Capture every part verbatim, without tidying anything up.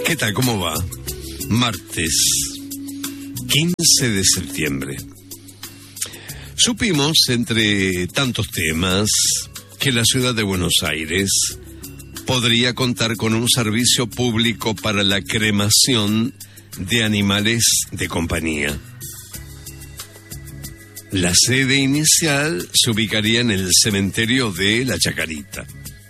¿Qué tal? ¿Cómo va? Martes quince de septiembre. Supimos, entre tantos temas, que la ciudad de Buenos Aires podría contar con un servicio público para la cremación de animales de compañía. La sede inicial se ubicaría en el cementerio de La Chacarita.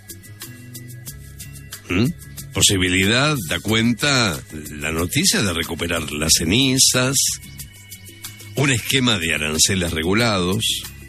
¿Mm? Posibilidad, da cuenta la noticia, de recuperar las cenizas, un esquema de aranceles regulados.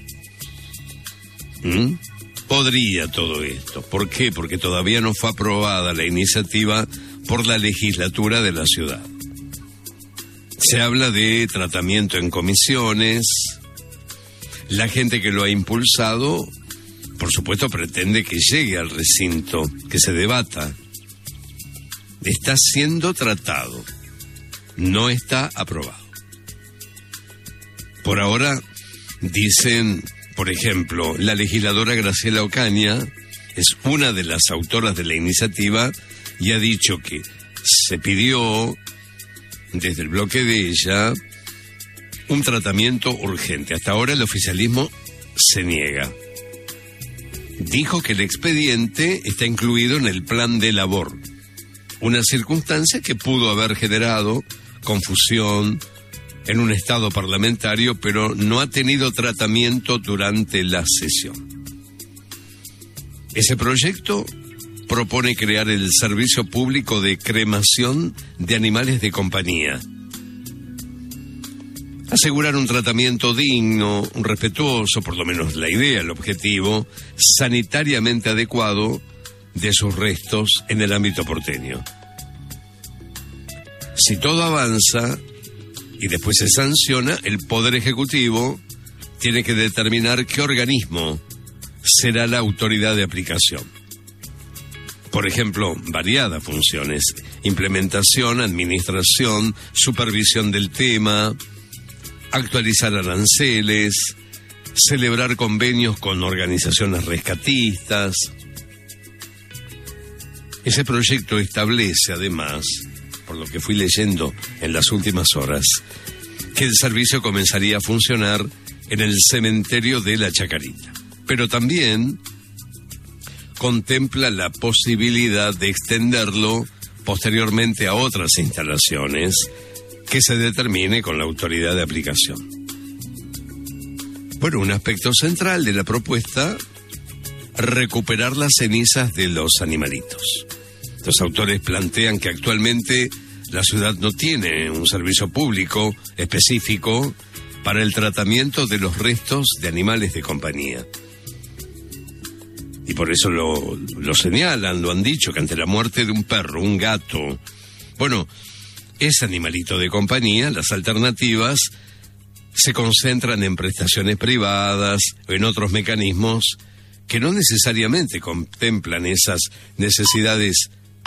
¿Mm? Podría todo esto. ¿Por qué? Porque todavía no fue aprobada la iniciativa por la legislatura de la ciudad. Se habla de tratamiento en comisiones. La gente que lo ha impulsado, por supuesto, pretende que llegue al recinto, que se debata. Está siendo tratado, no está aprobado. Por ahora, dicen, por ejemplo, la legisladora Graciela Ocaña es una de las autoras de la iniciativa y ha dicho que se pidió, desde el bloque de ella, un tratamiento urgente. Hasta ahora el oficialismo se niega. Dijo que el expediente está incluido en el plan de labor, una circunstancia que pudo haber generado confusión en un estado parlamentario, pero no ha tenido tratamiento durante la sesión. Ese proyecto propone crear el servicio público de cremación de animales de compañía. Asegurar un tratamiento digno, un respetuoso, por lo menos la idea, el objetivo, sanitariamente adecuado de sus restos en el ámbito porteño. Si todo avanza y después se sanciona, el Poder Ejecutivo tiene que determinar qué organismo será la autoridad de aplicación. Por ejemplo, variadas funciones: implementación, administración, supervisión del tema, actualizar aranceles, celebrar convenios con organizaciones rescatistas. Ese proyecto establece, además, por lo que fui leyendo en las últimas horas, que el servicio comenzaría a funcionar en el cementerio de La Chacarita. Pero también contempla la posibilidad de extenderlo posteriormente a otras instalaciones que se determine con la autoridad de aplicación. Bueno, un aspecto central de la propuesta: recuperar las cenizas de los animalitos. Los autores plantean que actualmente la ciudad no tiene un servicio público específico para el tratamiento de los restos de animales de compañía. Y por eso lo, lo señalan, lo han dicho, que ante la muerte de un perro, un gato, bueno, ese animalito de compañía, las alternativas se concentran en prestaciones privadas o en otros mecanismos que no necesariamente contemplan esas necesidades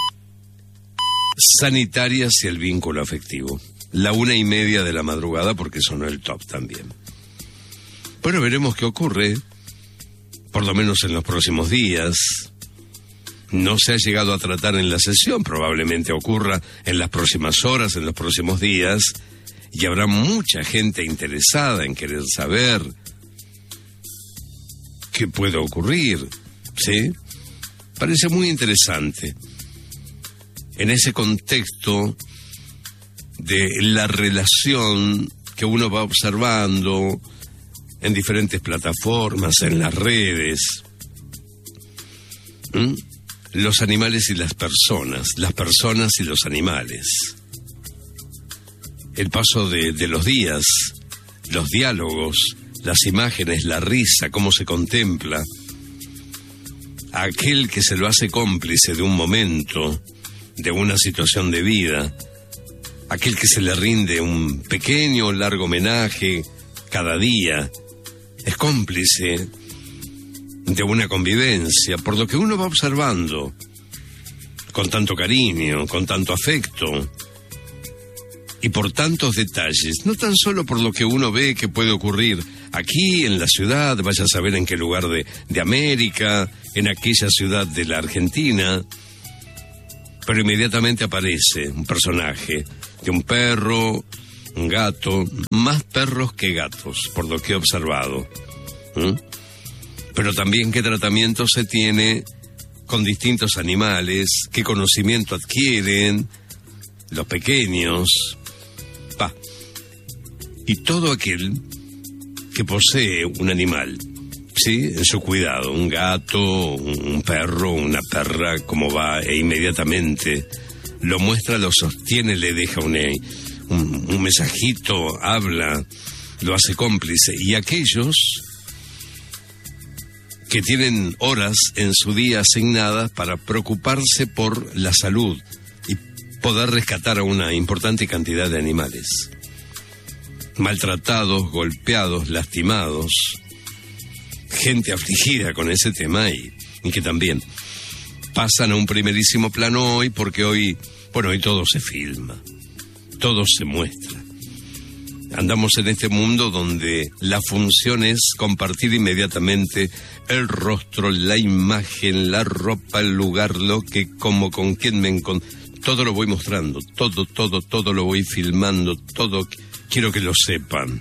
sanitarias y el vínculo afectivo. La una y media de la madrugada, porque sonó el top también. Bueno, veremos qué ocurre, por lo menos en los próximos días. No se ha llegado a tratar en la sesión, probablemente ocurra en las próximas horas, en los próximos días, y habrá mucha gente interesada en querer saber qué puede ocurrir, ¿sí? Parece muy interesante. En ese contexto de la relación que uno va observando en diferentes plataformas, en las redes, ¿Mm? los animales y las personas, las personas y los animales. El paso de, de los días, los diálogos, las imágenes, la risa, cómo se contempla a aquel que se lo hace cómplice de un momento, de una situación de vida, aquel que se le rinde un pequeño o largo homenaje cada día, es cómplice de una convivencia, por lo que uno va observando con tanto cariño, con tanto afecto y por tantos detalles, no tan solo por lo que uno ve que puede ocurrir aquí en la ciudad, vaya a saber en qué lugar de, de América, en aquella ciudad de la Argentina, pero inmediatamente aparece un personaje de un perro, un gato, más perros que gatos, por lo que he observado. ¿Mm? Pero también qué tratamiento se tiene con distintos animales, qué conocimiento adquieren los pequeños. Pa. Y todo aquel que posee un animal, ¿sí?, en su cuidado, un gato, un perro, una perra, cómo va, e inmediatamente lo muestra, lo sostiene, le deja un, un, un mensajito, habla, lo hace cómplice. Y aquellos que tienen horas en su día asignadas para preocuparse por la salud y poder rescatar a una importante cantidad de animales maltratados, golpeados, lastimados, gente afligida con ese tema y, y que también pasan a un primerísimo plano hoy, porque hoy, bueno, hoy todo se filma, todo se muestra. Andamos en este mundo donde la función es compartir inmediatamente el rostro, la imagen, la ropa, el lugar, lo que, como, con quién me encontré. Todo lo voy mostrando, todo, todo, todo lo voy filmando, todo quiero que lo sepan.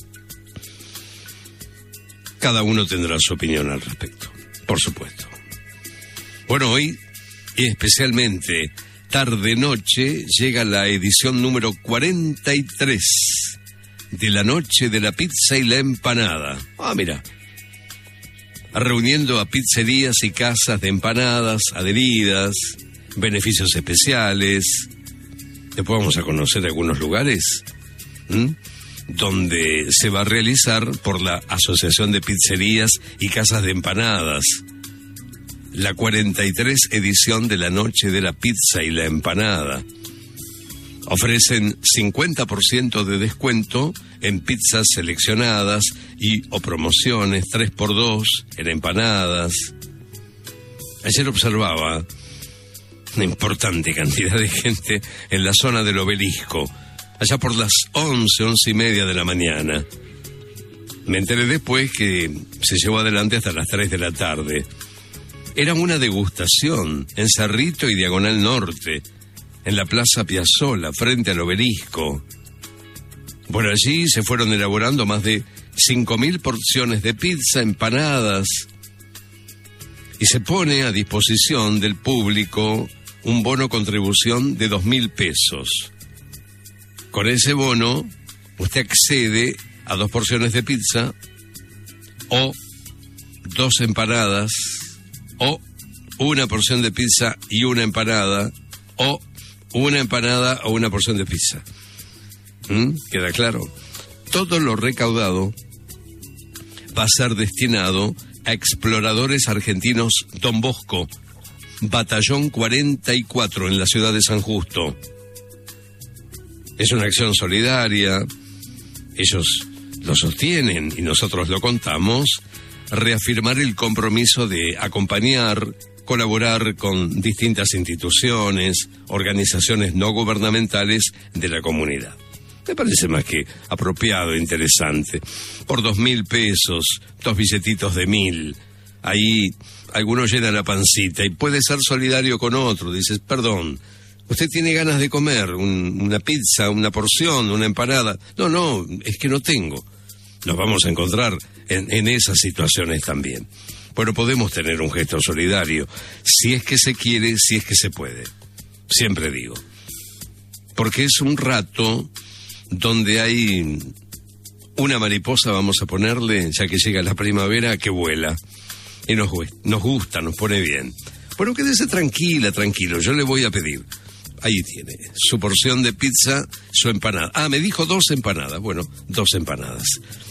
Cada uno tendrá su opinión al respecto, por supuesto. Bueno, hoy, y especialmente tarde-noche, llega la edición número cuarenta y tres de la noche de la pizza y la empanada. Ah, mira, reuniendo a pizzerías y casas de empanadas adheridas, beneficios especiales. Después vamos a conocer algunos lugares ¿Mm? donde se va a realizar por la Asociación de Pizzerías y Casas de Empanadas la cuarenta y tres edición de la noche de la pizza y la empanada. Ofrecen cincuenta por ciento de descuento en pizzas seleccionadas y o promociones tres por dos en empanadas. Ayer observaba una importante cantidad de gente en la zona del Obelisco, allá por las once, once y media de la mañana. Me enteré después que se llevó adelante hasta las tres de la tarde. Era una degustación en Cerrito y Diagonal Norte, en la Plaza Piazzolla, frente al Obelisco. Por allí se fueron elaborando más de cinco mil porciones de pizza, empanadas, y se pone a disposición del público un bono contribución de dos mil pesos. Con ese bono, usted accede a dos porciones de pizza, o dos empanadas, o una porción de pizza y una empanada, o una empanada o una porción de pizza. ¿Mm? ¿Queda claro? Todo lo recaudado va a ser destinado a Exploradores Argentinos Don Bosco, Batallón cuarenta y cuatro, en la ciudad de San Justo. Es una acción solidaria, ellos lo sostienen y nosotros lo contamos, reafirmar el compromiso de acompañar, colaborar con distintas instituciones, organizaciones no gubernamentales de la comunidad. Me parece más que apropiado e interesante. Por dos mil pesos, dos billetitos de mil, ahí algunos llenan la pancita y puede ser solidario con otro. Dices, perdón, usted tiene ganas de comer un, una pizza, una porción, una empanada. No, no, es que no tengo. Nos vamos a encontrar en, en esas situaciones también. Bueno, podemos tener un gesto solidario, si es que se quiere, si es que se puede. Siempre digo. Porque es un rato donde hay una mariposa, vamos a ponerle, ya que llega la primavera, que vuela. Y nos, nos gusta, nos pone bien. Bueno, quédese tranquila, tranquilo, yo le voy a pedir. Ahí tiene, su porción de pizza, su empanada. Ah, me dijo dos empanadas. Bueno, dos empanadas.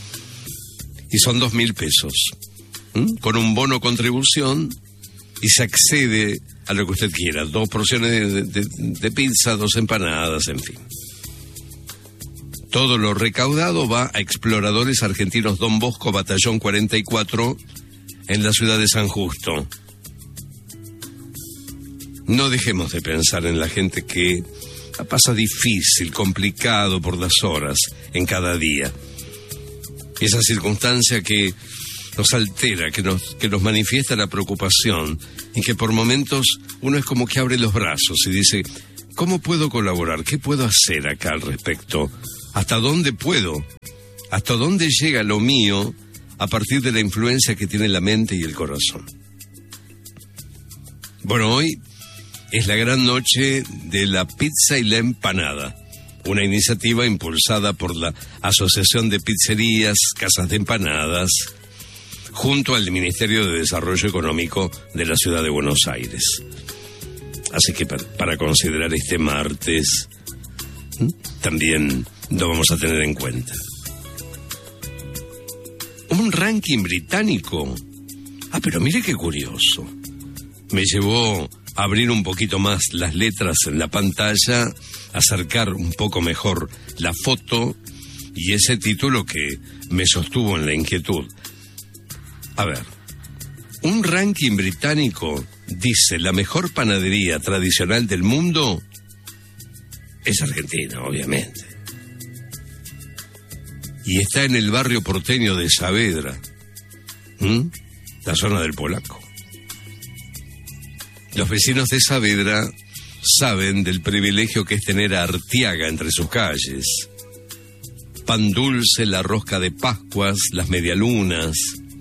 Y son dos mil pesos. ¿Mm? Con un bono contribución y se accede a lo que usted quiera. Dos porciones de, de, de pizza, dos empanadas, en fin. Todo lo recaudado va a Exploradores Argentinos Don Bosco, Batallón cuarenta y cuatro, en la ciudad de San Justo. No dejemos de pensar en la gente que la pasa difícil, complicado por las horas en cada día. Esa circunstancia que nos altera, que nos, que nos manifiesta la preocupación y que por momentos uno es como que abre los brazos y dice, ¿cómo puedo colaborar? ¿Qué puedo hacer acá al respecto? ¿Hasta dónde puedo? ¿Hasta dónde llega lo mío a partir de la influencia que tiene la mente y el corazón? Bueno, hoy es la gran noche de la pizza y la empanada, una iniciativa impulsada por la Asociación de Pizzerías, Casas de Empanadas, junto al Ministerio de Desarrollo Económico de la Ciudad de Buenos Aires. Así que para, para considerar este martes, ¿m? también lo vamos a tener en cuenta. Un ranking británico. Ah, pero mire qué curioso. Me llevó a abrir un poquito más las letras en la pantalla, acercar un poco mejor la foto y ese título que me sostuvo en la inquietud. A ver, un ranking británico dice la mejor panadería tradicional del mundo es Argentina, obviamente. Y está en el barrio porteño de Saavedra, ¿Mm? la zona del Polaco. Los vecinos de Saavedra saben del privilegio que es tener a Artiaga entre sus calles. Pan dulce, la rosca de Pascuas, las medialunas.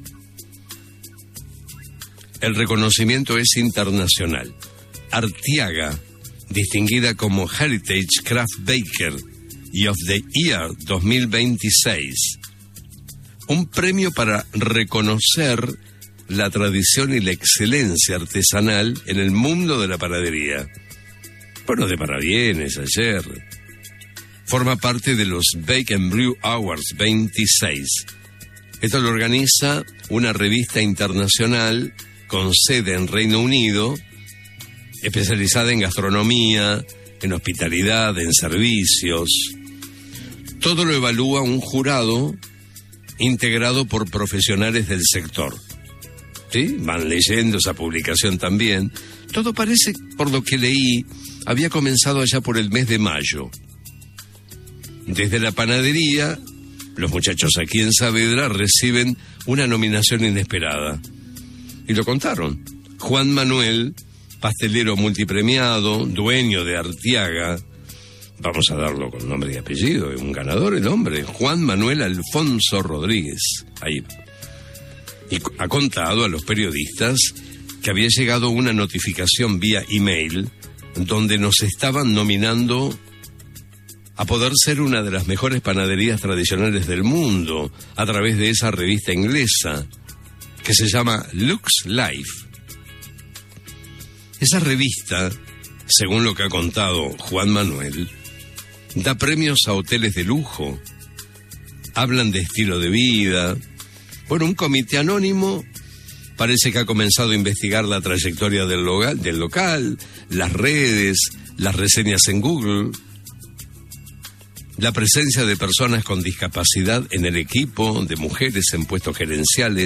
El reconocimiento es internacional. Artiaga, distinguida como Heritage Craft Baker y of the Year dos mil veintiséis. Un premio para reconocer la tradición y la excelencia artesanal en el mundo de la panadería. Bueno, de parabienes ayer. Forma parte de los Bake and Brew Awards veintiséis. Esto lo organiza una revista internacional con sede en Reino Unido, especializada en gastronomía, en hospitalidad, en servicios. Todo lo evalúa un jurado integrado por profesionales del sector. ¿Sí? Van leyendo esa publicación también. Todo parece, por lo que leí, había comenzado allá por el mes de mayo. Desde la panadería, los muchachos aquí en Saavedra reciben una nominación inesperada. Y lo contaron. Juan Manuel, pastelero multipremiado, dueño de Artiaga, vamos a darlo con nombre y apellido, un ganador el hombre, Juan Manuel Alfonso Rodríguez. Ahí va. Y ha contado a los periodistas que había llegado una notificación vía email donde nos estaban nominando a poder ser una de las mejores panaderías tradicionales del mundo a través de esa revista inglesa que se llama Lux Life. Esa revista, según lo que ha contado Juan Manuel, da premios a hoteles de lujo, hablan de estilo de vida. Bueno, un comité anónimo parece que ha comenzado a investigar la trayectoria del local, del local, las redes, las reseñas en Google, la presencia de personas con discapacidad en el equipo, de mujeres en puestos gerenciales.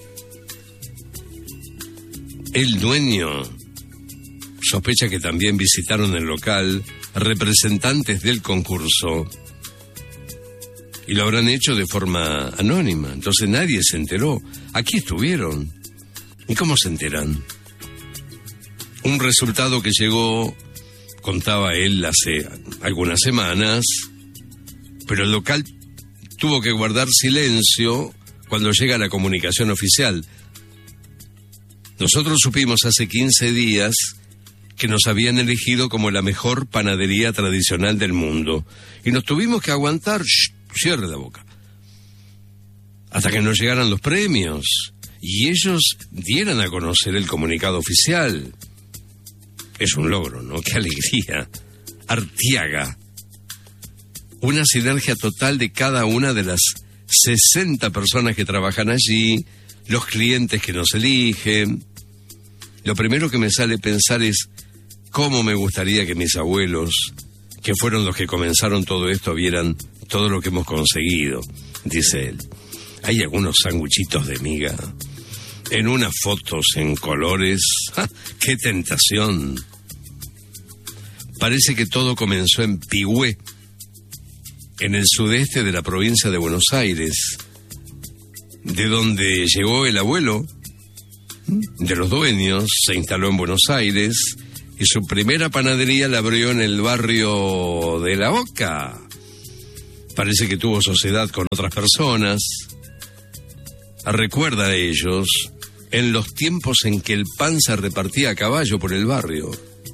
El dueño sospecha que también visitaron el local representantes del concurso y lo habrán hecho de forma anónima, entonces nadie se enteró. Aquí estuvieron. ¿Y cómo se enteran? Un resultado que llegó, contaba él hace algunas semanas, pero el local tuvo que guardar silencio cuando llega la comunicación oficial. Nosotros supimos hace quince días que nos habían elegido como la mejor panadería tradicional del mundo. Y nos tuvimos que aguantar, shh, cierre la boca, hasta que nos llegaran los premios y ellos dieran a conocer el comunicado oficial. Es un logro, ¿no? ¡Qué alegría! Artiaga. Una sinergia total de cada una de las sesenta personas que trabajan allí, los clientes que nos eligen. Lo primero que me sale pensar es cómo me gustaría que mis abuelos, que fueron los que comenzaron todo esto, vieran todo lo que hemos conseguido, dice él. Hay algunos sanguchitos de miga, en unas fotos en colores. ¡Ja! ¡Qué tentación! Parece que todo comenzó en Pigüé, en el sudeste de la provincia de Buenos Aires, de donde llegó el abuelo de los dueños, se instaló en Buenos Aires y su primera panadería la abrió en el barrio de La Boca. Parece que tuvo sociedad con otras personas. Recuerda a ellos en los tiempos en que el pan se repartía a caballo por el barrio.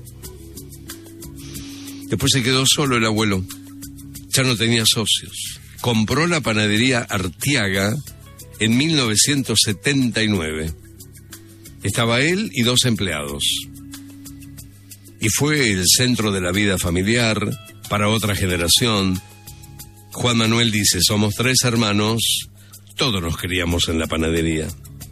Después se quedó solo el abuelo, ya no tenía socios. Compró la panadería Artiaga en mil novecientos setenta y nueve. Estaba él y dos empleados. Y fue el centro de la vida familiar para otra generación. Juan Manuel dice, somos tres hermanos, todos nos criamos en la panadería.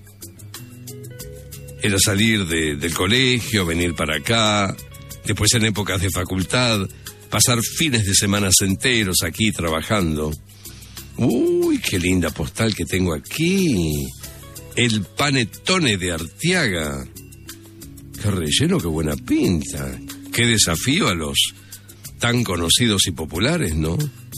Era salir de, del colegio, venir para acá, después en épocas de facultad, pasar fines de semanas enteros aquí trabajando. Uy, qué linda postal que tengo aquí. El Panettone de Artiaga. Qué relleno, qué buena pinta. Qué desafío a los tan conocidos y populares, ¿no?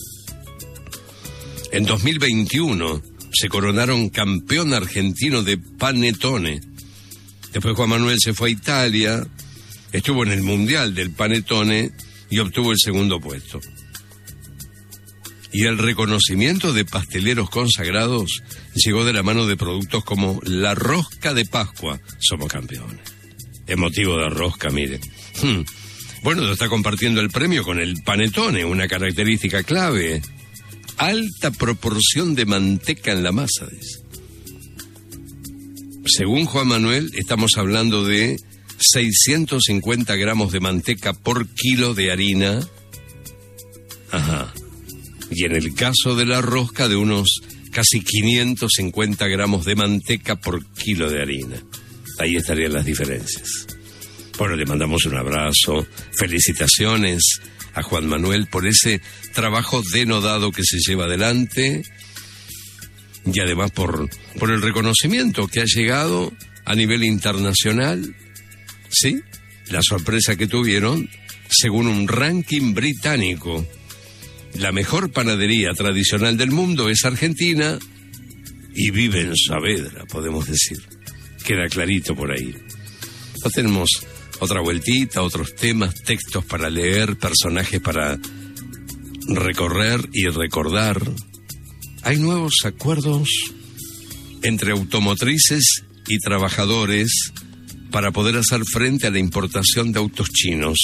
En dos mil veintiuno se coronaron campeón argentino de Panettone. Después Juan Manuel se fue a Italia, estuvo en el Mundial del Panettone y obtuvo el segundo puesto. Y el reconocimiento de pasteleros consagrados llegó de la mano de productos como la rosca de Pascua. Somos campeones. Es motivo de rosca, mire. Hmm. Bueno, está compartiendo el premio con el Panettone, una característica clave. Alta proporción de manteca en la masa, dice. Según Juan Manuel, estamos hablando de seiscientos cincuenta gramos de manteca por kilo de harina. Ajá. Y en el caso de la rosca, de unos casi quinientos cincuenta gramos de manteca por kilo de harina. Ahí estarían las diferencias. Bueno, le mandamos un abrazo, felicitaciones a Juan Manuel por ese trabajo denodado que se lleva adelante y además por, por el reconocimiento que ha llegado a nivel internacional. Sí, la sorpresa que tuvieron, según un ranking británico. La mejor panadería tradicional del mundo es Argentina y vive en Saavedra, podemos decir. Queda clarito por ahí. No tenemos otra vueltita, otros temas, textos para leer, personajes para recorrer y recordar. Hay nuevos acuerdos entre automotrices y trabajadores para poder hacer frente a la importación de autos chinos.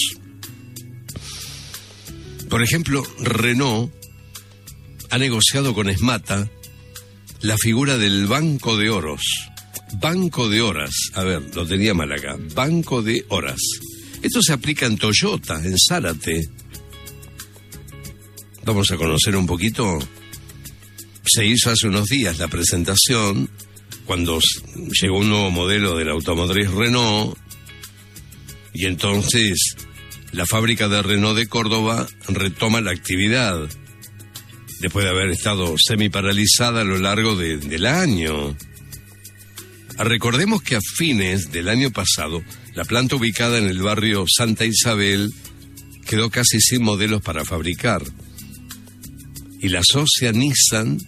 Por ejemplo, Renault ha negociado con Esmata la figura del Banco de Oros. Banco de Horas. A ver, lo tenía mal acá. Banco de Horas. Esto se aplica en Toyota, en Zárate. Vamos a conocer un poquito. Se hizo hace unos días la presentación, cuando llegó un nuevo modelo de la automotriz Renault, y entonces la fábrica de Renault de Córdoba retoma la actividad, después de haber estado semi-paralizada a lo largo de, del año. Recordemos que a fines del año pasado, la planta ubicada en el barrio Santa Isabel quedó casi sin modelos para fabricar. Y la socia Nissan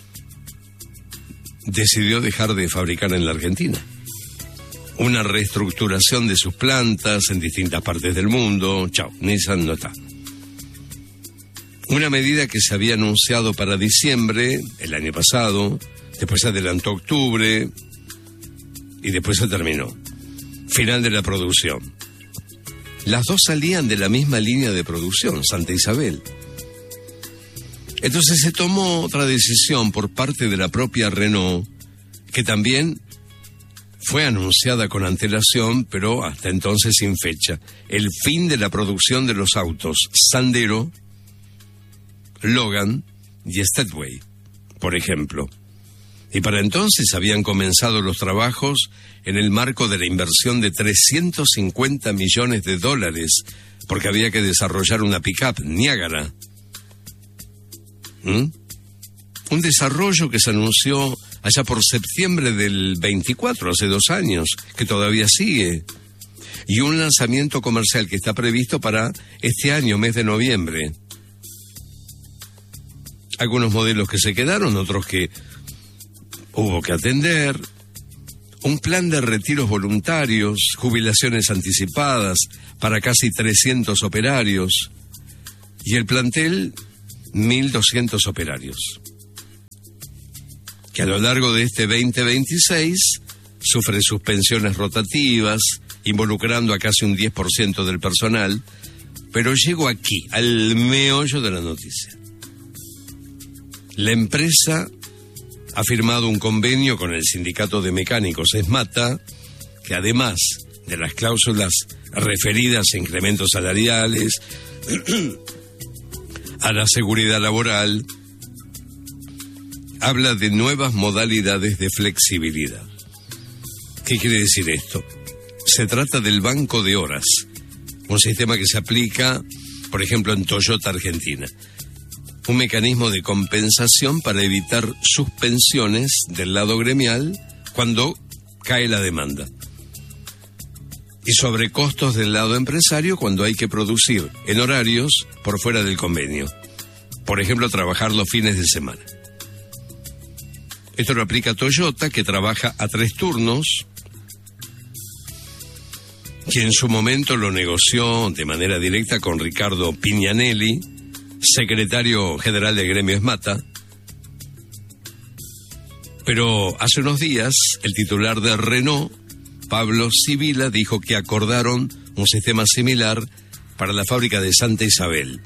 decidió dejar de fabricar en la Argentina. Una reestructuración de sus plantas en distintas partes del mundo. Chao, Nissan no está. Una medida que se había anunciado para diciembre, el año pasado, después se adelantó a octubre y después se terminó. Final de la producción. Las dos salían de la misma línea de producción, Santa Isabel. Entonces se tomó otra decisión por parte de la propia Renault, que también fue anunciada con antelación, pero hasta entonces sin fecha. El fin de la producción de los autos Sandero, Logan y Stepway, por ejemplo. Y para entonces habían comenzado los trabajos en el marco de la inversión de trescientos cincuenta millones de dólares, porque había que desarrollar una pick-up Niágara. ¿Mm? Un desarrollo que se anunció allá por septiembre del veinticuatro, hace dos años, que todavía sigue. Y un lanzamiento comercial que está previsto para este año, mes de noviembre. Algunos modelos que se quedaron, otros que hubo que atender, un plan de retiros voluntarios, jubilaciones anticipadas para casi trescientos operarios, y el plantel, mil doscientos operarios, que a lo largo de este veinte veintiséis sufre suspensiones rotativas, involucrando a casi un diez por ciento del personal. Pero llego aquí, al meollo de la noticia. La empresa ha firmado un convenio con el sindicato de mecánicos ESMATA, que además de las cláusulas referidas a incrementos salariales, a la seguridad laboral, habla de nuevas modalidades de flexibilidad. ¿Qué quiere decir esto? Se trata del banco de horas, un sistema que se aplica, por ejemplo, en Toyota Argentina. Un mecanismo de compensación para evitar suspensiones del lado gremial cuando cae la demanda. Y sobrecostos del lado empresario cuando hay que producir en horarios por fuera del convenio. Por ejemplo, trabajar los fines de semana. Esto lo aplica Toyota, que trabaja a tres turnos, que en su momento lo negoció de manera directa con Ricardo Pignanelli, secretario general del gremio ESMATA. Pero hace unos días, el titular de Renault, Pablo Sibila, dijo que acordaron un sistema similar para la fábrica de Santa Isabel.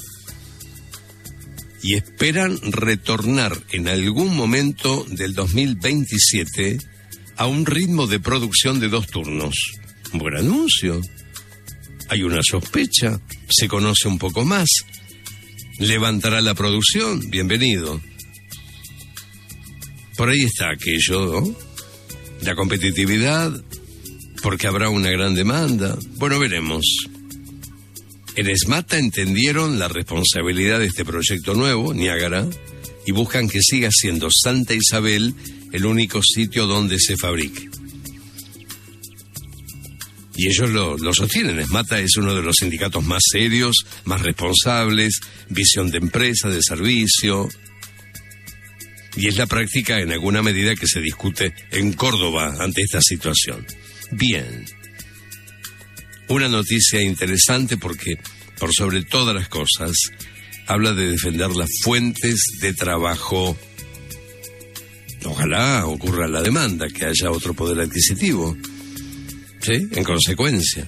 Y esperan retornar en algún momento del dos mil veintisiete a un ritmo de producción de dos turnos. Un buen anuncio. Hay una sospecha, se conoce un poco más. ¿Levantará la producción? Bienvenido. Por ahí está aquello, ¿no? La competitividad, porque habrá una gran demanda. Bueno, veremos. En ESMATA entendieron la responsabilidad de este proyecto nuevo, Niágara, y buscan que siga siendo Santa Isabel el único sitio donde se fabrique. Y ellos lo, lo sostienen. ESMATA es uno de los sindicatos más serios, más responsables, visión de empresa, de servicio. Y es la práctica en alguna medida que se discute en Córdoba ante esta situación. Bien. Una noticia interesante porque, por sobre todas las cosas, habla de defender las fuentes de trabajo. Ojalá ocurra la demanda, que haya otro poder adquisitivo. Sí, en consecuencia.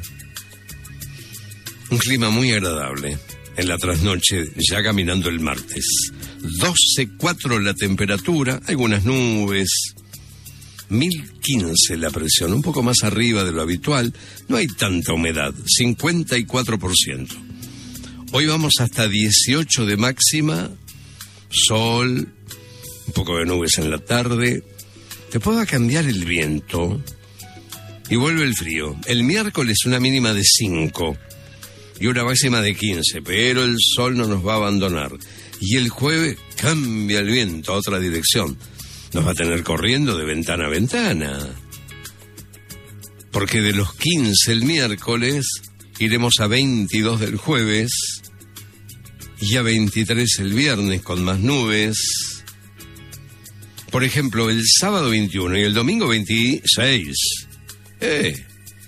Un clima muy agradable en la trasnoche, ya caminando el martes. doce coma cuatro la temperatura, algunas nubes. mil quince la presión, un poco más arriba de lo habitual. No hay tanta humedad, cincuenta y cuatro por ciento. Hoy vamos hasta dieciocho de máxima, sol, un poco de nubes en la tarde. Después va a cambiar el viento y vuelve el frío. El miércoles una mínima de cinco y una máxima de quince, pero el sol no nos va a abandonar. Y el jueves cambia el viento a otra dirección. Nos va a tener corriendo de ventana a ventana. Porque de los quince el miércoles iremos a veintidós del jueves y a veintitrés el viernes con más nubes. Por ejemplo, el sábado veintiuno y el domingo veintiséis. Eh.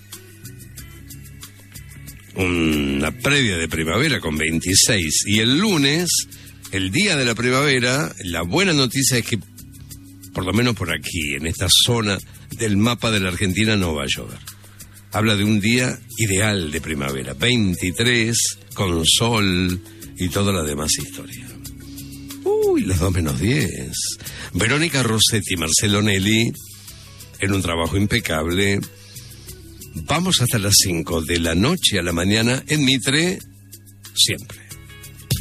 Una previa de primavera con veintiséis. Y el lunes, el día de la primavera, la buena noticia es que, por lo menos por aquí, en esta zona del mapa de la Argentina, no va a llover. Habla de un día ideal de primavera, veintitrés, con sol y toda la demás historia. Uy, las dos menos diez. Verónica Rossetti y Marcelo Nelly, en un trabajo impecable. Vamos hasta las cinco de la noche a la mañana en Mitre, siempre.